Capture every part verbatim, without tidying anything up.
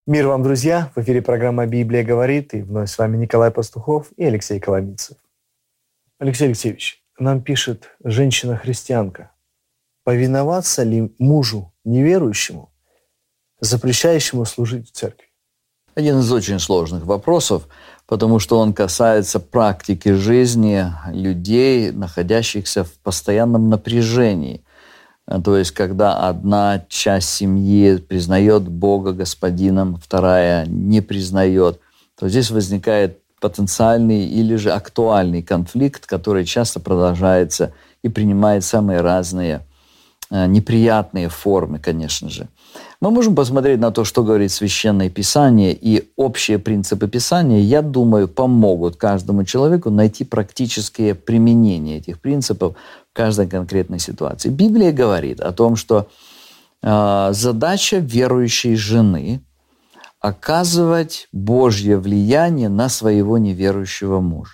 Мир вам, друзья! В эфире программа «Библия говорит», и вновь с вами Николай Пастухов и Алексей Коломийцев. Алексей Алексеевич, нам пишет женщина-христианка: повиноваться ли мужу неверующему, запрещающему служить в церкви? Один из очень сложных вопросов, потому что он касается практики жизни людей, находящихся в постоянном напряжении. То есть, когда одна часть семьи признает Бога господином, вторая не признает, то здесь возникает потенциальный или же актуальный конфликт, который часто продолжается и принимает самые разные неприятные формы, конечно же. Мы можем посмотреть на то, что говорит Священное Писание, и общие принципы Писания, я думаю, помогут каждому человеку найти практическое применение этих принципов в каждой конкретной ситуации. Библия говорит о том, что э, задача верующей жены – оказывать Божье влияние на своего неверующего мужа.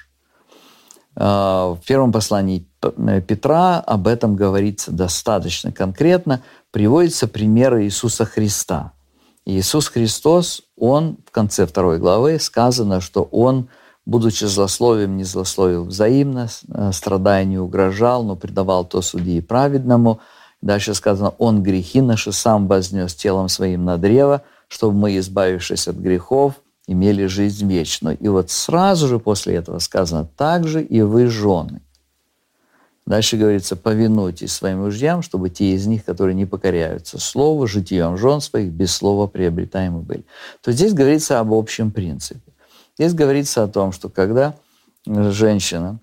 В первом послании Петра об этом говорится достаточно конкретно. Приводится пример Иисуса Христа. Иисус Христос, Он в конце второй главы сказано, что Он, будучи злословием, не злословил взаимно, страдая не угрожал, но предавал то судьи праведному. Дальше сказано: Он грехи наши сам вознес телом своим на древо, чтобы мы, избавившись от грехов, имели жизнь вечную. И вот сразу же после этого сказано: также и вы, жены. Дальше говорится: повинуйтесь своим мужьям, чтобы те из них, которые не покоряются слову, житием жен своих без слова приобретаемы были. То здесь говорится об общем принципе. Здесь говорится о том, что когда женщина,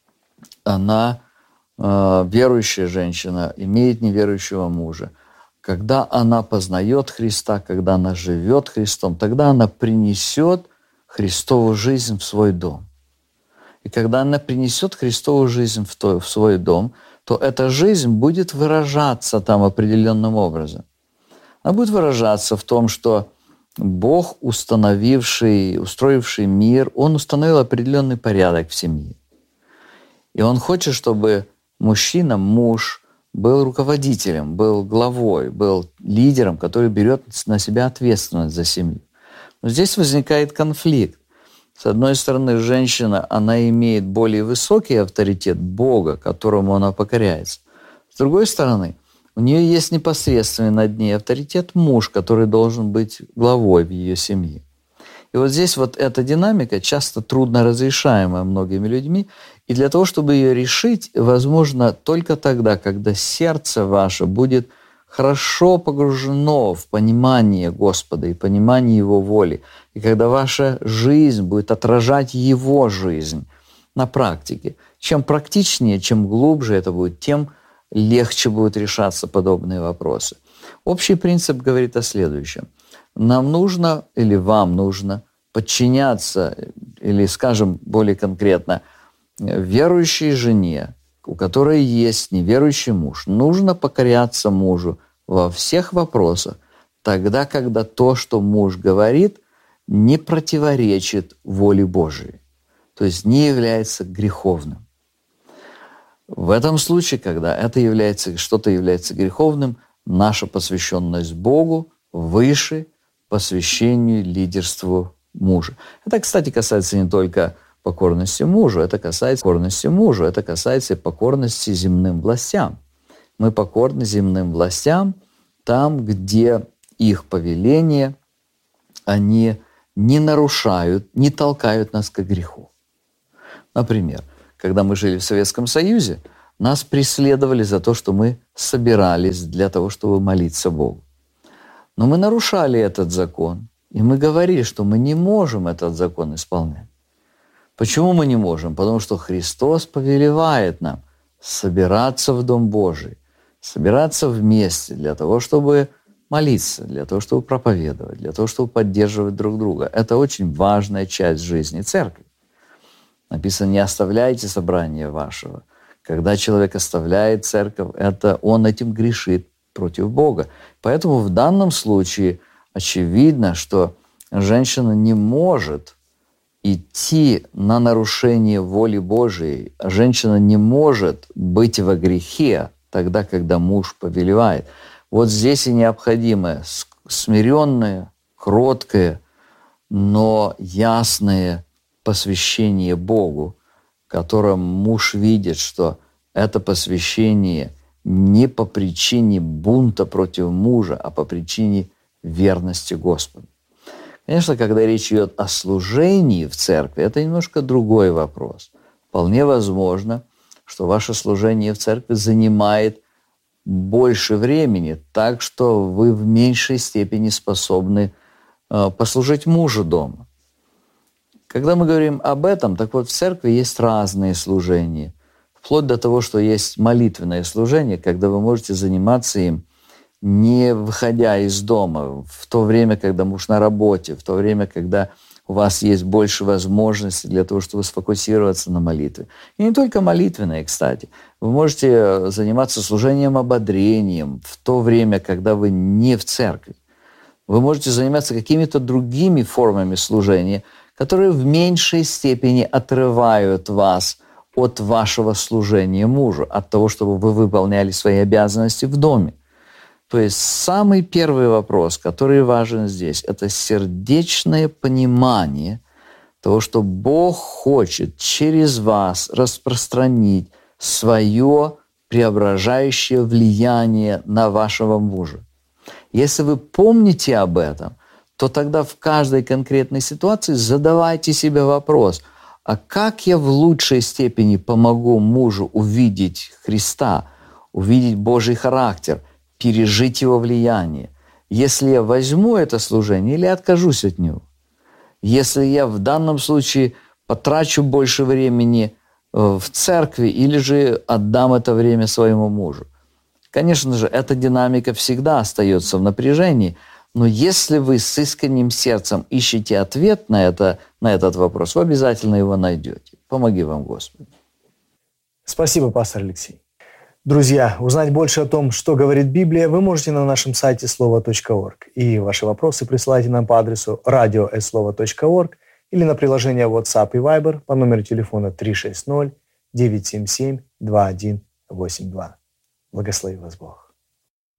она, э, верующая женщина, имеет неверующего мужа, когда она познает Христа, когда она живет Христом, тогда она принесет Христову жизнь в свой дом. И когда она принесет Христову жизнь в, то, в свой дом, то эта жизнь будет выражаться там определенным образом. Она будет выражаться в том, что Бог, установивший, устроивший мир, Он установил определенный порядок в семье. И Он хочет, чтобы мужчина, муж, был руководителем, был главой, был лидером, который берет на себя ответственность за семью. Но здесь возникает конфликт. С одной стороны, женщина, она имеет более высокий авторитет Бога, которому она покоряется. С другой стороны, у нее есть непосредственный над ней авторитет муж, который должен быть главой в ее семье. И вот здесь вот эта динамика часто трудно разрешаемая многими людьми, и для того, чтобы ее решить, возможно только тогда, когда сердце ваше будет хорошо погружено в понимание Господа и понимание Его воли, и когда ваша жизнь будет отражать Его жизнь на практике. Чем практичнее, чем глубже это будет, тем легче будут решаться подобные вопросы. Общий принцип говорит о следующем. Нам нужно, или вам нужно, подчиняться, или, скажем более конкретно, верующей жене, у которой есть неверующий муж, нужно покоряться мужу во всех вопросах, тогда, когда то, что муж говорит, не противоречит воле Божией, то есть не является греховным. В этом случае, когда это является, что-то является греховным, наша посвященность Богу выше посвящению лидерству мужа. Это, кстати, касается не только покорности мужу, это касается покорности мужу, это касается покорности земным властям. Мы покорны земным властям там, где их повеления, они не нарушают, не толкают нас к греху. Например, когда мы жили в Советском Союзе, нас преследовали за то, что мы собирались для того, чтобы молиться Богу. Но мы нарушали этот закон, и мы говорили, что мы не можем этот закон исполнять. Почему мы не можем? Потому что Христос повелевает нам собираться в Дом Божий, собираться вместе для того, чтобы молиться, для того, чтобы проповедовать, для того, чтобы поддерживать друг друга. Это очень важная часть жизни церкви. Написано: не оставляйте собрания вашего. Когда человек оставляет церковь, это он этим грешит против Бога. Поэтому в данном случае очевидно, что женщина не может идти на нарушение воли Божией. Женщина не может быть во грехе тогда, когда муж повелевает. Вот здесь и необходимо смиренное, кроткое, но ясное посвящение Богу, в котором муж видит, что это посвящение не по причине бунта против мужа, а по причине верности Господу. Конечно, когда речь идет о служении в церкви, это немножко другой вопрос. Вполне возможно, что ваше служение в церкви занимает больше времени, так что вы в меньшей степени способны э, послужить мужу дома. Когда мы говорим об этом, так вот в церкви есть разные служения, вплоть до того, что есть молитвенное служение, когда вы можете заниматься им, не выходя из дома, в то время, когда муж на работе, в то время, когда у вас есть больше возможностей для того, чтобы сфокусироваться на молитве. И не только молитвенное, кстати. Вы можете заниматься служением ободрением в то время, когда вы не в церкви. Вы можете заниматься какими-то другими формами служения, которые в меньшей степени отрывают вас от вашего служения мужу, от того, чтобы вы выполняли свои обязанности в доме. То есть самый первый вопрос, который важен здесь, это сердечное понимание того, что Бог хочет через вас распространить свое преображающее влияние на вашего мужа. Если вы помните об этом, то тогда в каждой конкретной ситуации задавайте себе вопрос, а как я в лучшей степени помогу мужу увидеть Христа, увидеть Божий характер, пережить его влияние? Если я возьму это служение или откажусь от него? Если я в данном случае потрачу больше времени в церкви или же отдам это время своему мужу? Конечно же, эта динамика всегда остается в напряжении, но если вы с искренним сердцем ищете ответ на, это, на этот вопрос, вы обязательно его найдете. Помоги вам, Господи. Спасибо, пастор Алексей. Друзья, узнать больше о том, что говорит Библия, вы можете на нашем сайте слово точка орг. И ваши вопросы присылайте нам по адресу радио эт слово точка орг или на приложение WhatsApp и Viber по номеру телефона три шесть ноль девять семь семь два один восемь два. Благослови вас Бог.